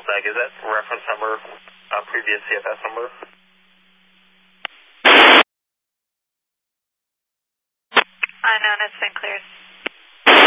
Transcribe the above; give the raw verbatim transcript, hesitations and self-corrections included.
Meg, is that reference number uh, previous C F S number? Unknown, it's been cleared.